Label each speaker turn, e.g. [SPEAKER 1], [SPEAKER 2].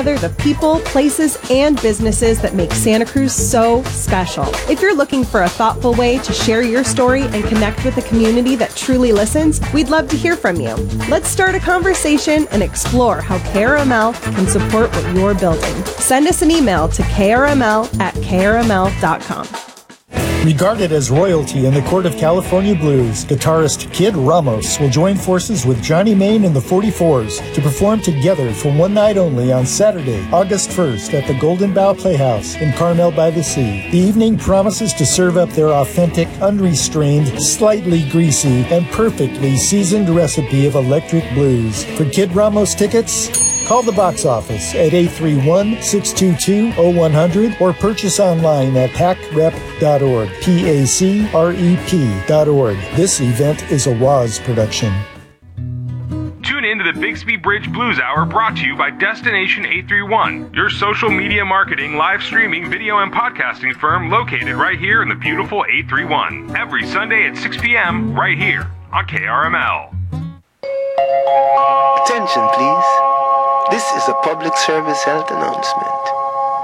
[SPEAKER 1] together the people, places, and businesses that make Santa Cruz so special. If you're looking for a thoughtful way to share your story and connect with a community that truly listens, we'd love to hear from you. Let's start a conversation and explore how KRML can support what you're building. Send us an email to krml@krml.com.
[SPEAKER 2] Regarded as royalty in the Court of California Blues, guitarist Kid Ramos will join forces with Johnny Main and the 44s to perform together for one night only on Saturday, August 1st at the Golden Bough Playhouse in Carmel by the Sea. The evening promises to serve up their authentic, unrestrained, slightly greasy, and perfectly seasoned recipe of electric blues. For Kid Ramos tickets, call the box office at 831-622-0100 or purchase online at pacrep.org, PACREP.org. This event is a WAZ production.
[SPEAKER 3] Tune in to the Bixby Bridge Blues Hour, brought to you by Destination 831, your social media marketing, live streaming, video, and podcasting firm located right here in the beautiful 831. Every Sunday at 6 p.m. right here on KRML.
[SPEAKER 4] Attention, please. This is a public service health announcement.